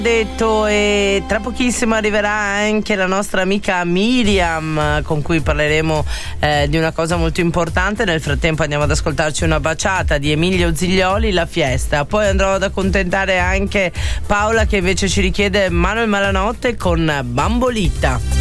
detto, e tra pochissimo arriverà anche la nostra amica Miriam, con cui parleremo di una cosa molto importante. Nel frattempo andiamo ad ascoltarci una baciata di Emilio Ziglioli, La Fiesta. Poi andrò ad accontentare anche Paola, che invece ci richiede Manuel Malanotte con Bambolita.